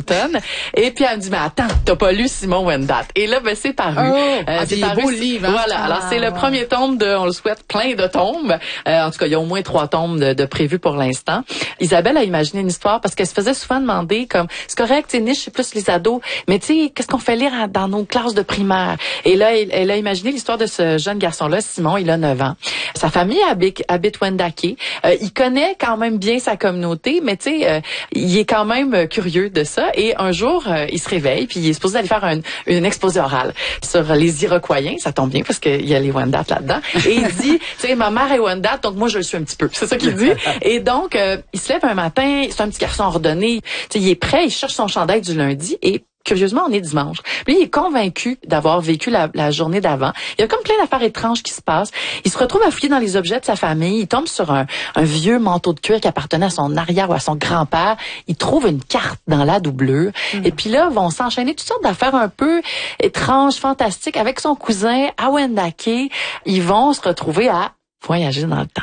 autochtone. Et puis elle me dit, mais attends, t'as pas lu Simon Wendat. Et là, ben, c'est paru. C'est paru. Beau livre. Hein? Voilà. Alors, c'est le premier tome de, on le souhaite, plein de tombes. En tout cas, il y a au moins 3 tomes de prévus pour l'instant. Isabelle a imaginé une histoire parce qu'elle se faisait souvent demander comme, c'est correct, tu sais, niche, c'est plus les ados, mais tu sais, qu'est-ce qu'on fait lire dans nos classes de primaire? Et là, elle a imaginé l'histoire de ce jeune garçon-là, Simon, il a 9 ans. Sa famille habite Wendake. Il connaît quand même bien sa communauté, mais tu sais, il est quand même curieux de ça. Et un jour, il se réveille, puis il est supposé aller faire une exposé orale sur les Iroquois. Ça tombe bien parce qu'il y a les Wendat là-dedans. Et il dit, tu sais, ma mère est Wendat, donc moi je le suis un petit peu. C'est ça qu'il dit. Et donc, il se lève un matin, c'est un petit garçon ordonné. Tu sais, il est prêt, il cherche son chandail du lundi et curieusement, on est dimanche. Puis il est convaincu d'avoir vécu la journée d'avant. Il y a comme plein d'affaires étranges qui se passent. Il se retrouve à fouiller dans les objets de sa famille. Il tombe sur un vieux manteau de cuir qui appartenait à son arrière ou à son grand-père. Il trouve une carte dans la doublure. Et puis là, vont s'enchaîner toutes sortes d'affaires un peu étranges, fantastiques. Avec son cousin à Wendake, ils vont se retrouver à voyager dans le temps.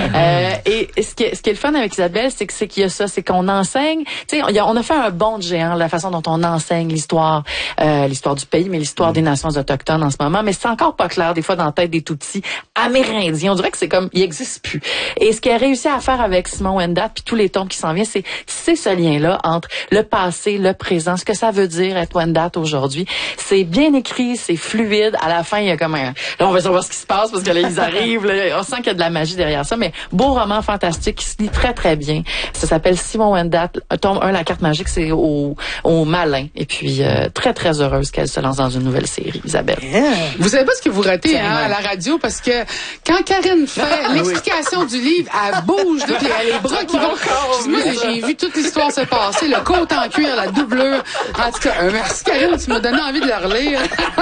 Et ce qui est le fun avec Isabelle, c'est qu'il y a ça, c'est qu'on enseigne, tu sais, on a fait un bond de géant, la façon dont on enseigne l'histoire du pays, mais l'histoire des nations autochtones en ce moment, mais c'est encore pas clair des fois dans la tête des tout-petits amérindiens. On dirait que c'est comme, il existe plus. Et ce qu'il a réussi à faire avec Simon Wendat puis tous les tomes qui s'en viennent, c'est ce lien-là entre le passé, le présent, ce que ça veut dire être Wendat aujourd'hui. C'est bien écrit, c'est fluide. À la fin, il y a comme là, on va savoir ce qui se passe parce que là, ils arrivent, là, on sent qu'il y a de la magie derrière ça, mais beau roman fantastique qui se lit très, très bien. Ça s'appelle Simon Wendat. Tome 1, La carte magique, c'est au malin. Et puis, très, très heureuse qu'elle se lance dans une nouvelle série, Isabelle. Yeah. Vous savez pas ce que vous ratez à la radio, parce que quand Karine fait l'explication du livre, elle bouge, là, puis elle a les bras qui vont... Moi, j'ai vu toute l'histoire se passer, le côte en cuir, la doublure. En tout cas, merci Karine, tu m'as donné envie de la relire.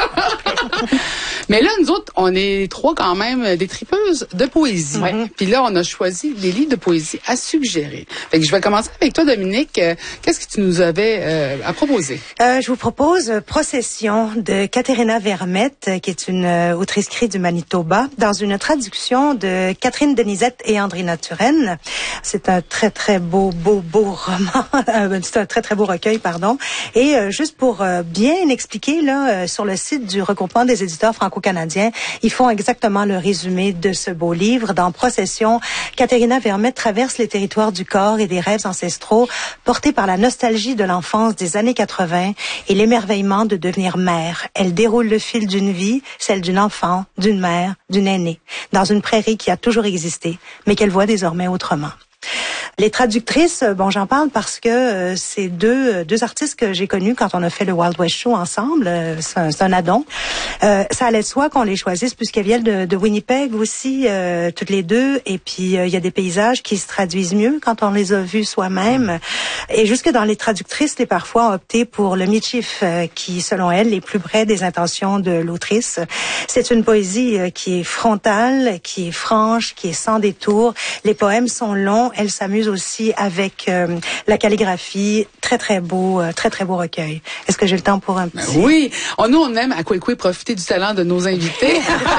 Mais là, nous autres, on est 3 quand même des tripeuses de poésie. Puis là, on a choisi des livres de poésie à suggérer. Fait que je vais commencer avec toi, Dominique. Qu'est-ce que tu nous avais à proposer? Je vous propose Procession de Katerina Vermette, qui est une autrice-cri du Manitoba, dans une traduction de Catherine Denisette et Andrina Turenne. C'est un très, très beau roman. C'est un très, très beau recueil, pardon. Et juste pour bien expliquer, là, sur le site du regroupement des éditeurs franco-canadiens, ils font exactement le résumé de ce beau livre. Dans Procession, Katerina Vermette traverse les territoires du corps et des rêves ancestraux, portés par la nostalgie de l'enfance des années 80 et l'émerveillement de devenir mère. Elle déroule le fil d'une vie, celle d'une enfant, d'une mère, d'une aînée, dans une prairie qui a toujours existé, mais qu'elle voit désormais autrement. Les traductrices, bon, j'en parle parce que c'est deux artistes que j'ai connus quand on a fait le Wild West Show ensemble. C'est un addon. Ça allait de soi qu'on les choisisse puisqu'elles viennent de Winnipeg aussi, toutes les deux. Et puis, il y a des paysages qui se traduisent mieux quand on les a vus soi-même. Et jusque dans les traductrices, les parfois ont opté pour le Michif, qui, selon elles, est plus près des intentions de l'autrice. C'est une poésie qui est frontale, qui est franche, qui est sans détour. Les poèmes sont longs. Elle s'amuse aussi avec la calligraphie. Très, très beau recueil. Est-ce que j'ai le temps pour un petit... Oui. Nous, on aime à Kwekwe profiter du talent de nos invités.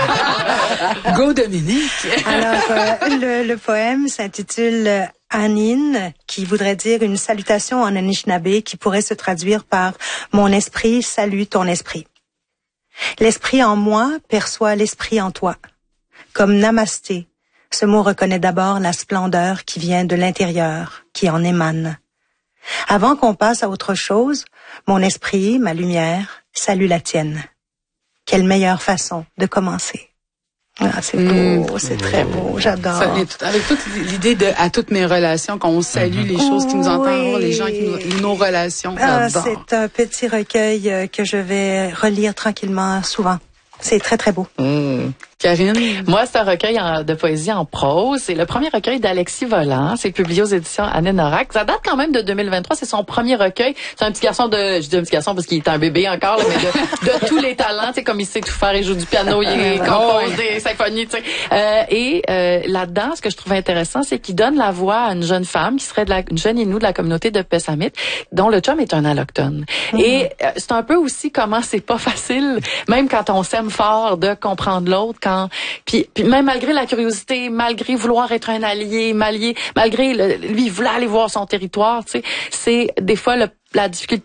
Go, Dominique! Alors, le poème s'intitule Anin, qui voudrait dire une salutation en Anishinaabe, qui pourrait se traduire par « Mon esprit salue ton esprit ». L'esprit en moi perçoit l'esprit en toi. Comme namasté, ce mot reconnaît d'abord la splendeur qui vient de l'intérieur, qui en émane. Avant qu'on passe à autre chose, mon esprit, ma lumière, salue la tienne. Quelle meilleure façon de commencer. Ah, c'est beau, c'est très beau, j'adore. Avec toute l'idée de à toutes mes relations, qu'on salue les choses qui nous entendent, les gens qui nos relations. C'est un petit recueil que je vais relire tranquillement souvent. C'est très, très beau. Karine? Moi, c'est un recueil de poésie en prose. C'est le premier recueil d'Alexis Volant. C'est publié aux éditions Anne-Norac. Ça date quand même de 2023. C'est son premier recueil. C'est un petit garçon je dis un petit garçon parce qu'il est un bébé encore, là, mais de tous les talents. Tu sais, comme il sait tout faire. Il joue du piano, il compose des symphonies, tu sais. Là-dedans, ce que je trouve intéressant, c'est qu'il donne la voix à une jeune femme qui serait une jeune Innu de la communauté de Pessamit, dont le chum est un allochtone. Et c'est un peu aussi comment c'est pas facile, même quand on s'aime fort, de comprendre l'autre. Puis même malgré la curiosité, malgré vouloir être un allié, malgré lui il voulait aller voir son territoire, tu sais, c'est des fois la difficulté